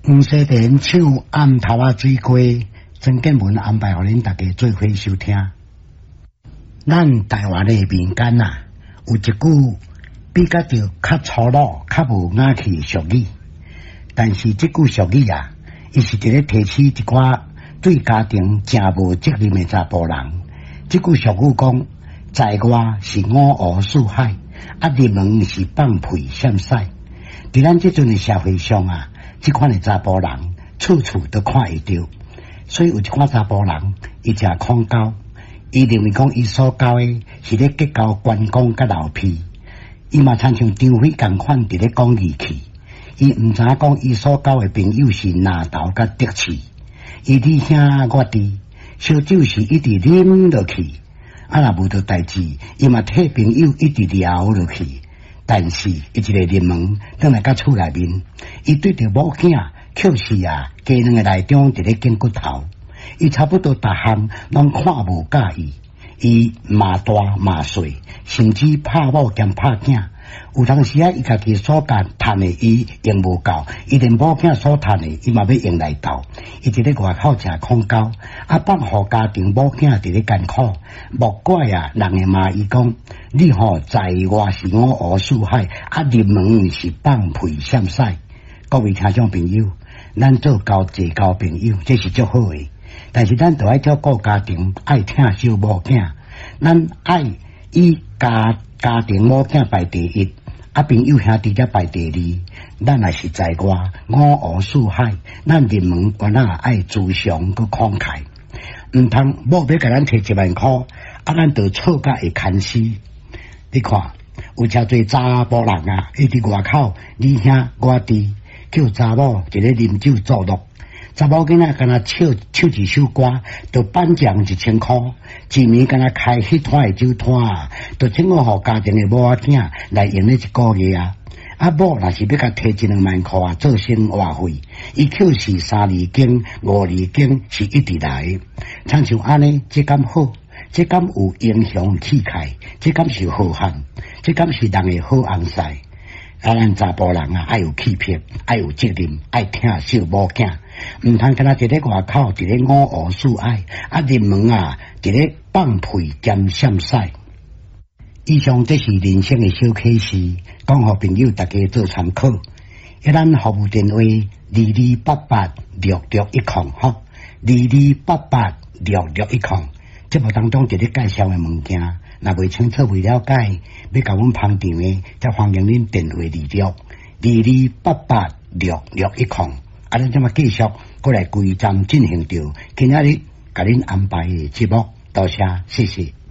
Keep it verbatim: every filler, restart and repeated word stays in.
黄西田唱《暗头仔水鸡》，曾建文安排互恁大家做伙收听。咱台湾的民间啊，有一句比较就较粗鲁、较无雅气俗语，但是这句俗语啊，伊是伫咧提起一寡对家庭真无责任的查甫人。这句俗语讲，在外是五湖四海，啊入门是放屁闪屎。伫咱这阵的社会上啊，这款的查甫人处处都看会到，所以有一款查甫人，伊诚恐高，伊认为讲伊所交的是咧结交关公甲老屁，伊嘛参像张飞共款伫咧讲义气，伊毋知影讲伊所交的朋友是拿头甲得气，伊你兄我弟，烧酒是一直啉落去，啊若无着代志，伊嘛替朋友一直聊落去。但是，伊一个入门，转来到厝内面，伊对着某囝，却是啊，家两个内中伫咧拣骨头，伊差不多逐项拢看无介意，伊骂大骂细，甚至拍某兼拍囝。有当时啊，伊家己所干趁的伊用无够，伊连某囝所趁的伊嘛要用来斗。伊伫咧外口诚恐高，啊放互家庭某囝伫咧艰苦。莫怪啊，人会骂伊讲，你吼在外是五湖四海，啊入门是放屁闪屎。各位听众朋友，咱做交结交朋友，这是足好诶。但是咱着爱照顾家庭，爱疼惜某囝，咱爱以家家庭某囝排第一，啊朋友兄弟才排第二。咱也是在外五湖四海，咱入门原来爱自强佮慷慨，毋通某要甲咱摕一万箍，啊咱着错甲会牵死。你看，有诚侪查甫人啊，伊伫外口你兄我弟，叫查某一个啉酒作乐。查某囡仔敢若唱唱一首歌，就颁奖一千箍；一暝敢若开迄摊的酒摊，就请我互家庭的某仔囝来用咧一个月啊。啊，某若是要甲摕一两万箍啊做生活费，伊就是三二更、五二更是一直来。像像安尼，这敢好？这敢有英雄气概？这敢是好汉？这敢是人的好翁婿？啊，咱查甫人啊，爱有气魄，爱有责任，爱疼惜某囝。毋通敢若伫咧外口，伫咧五湖四海，啊入门啊，伫咧放屁兼闪屎。以上这是人生的小启示，讲互朋友大家做参考。一咱服务电话二二八八六六一空吼，二二八八六六一空。节目当中伫咧介绍的物件，若未清楚未了解，要甲阮捧场的，则欢迎恁电话联络二二八八六六一空。啊，咱这么继续过来规站进行着今仔日甲恁安排的节目，多谢，谢谢。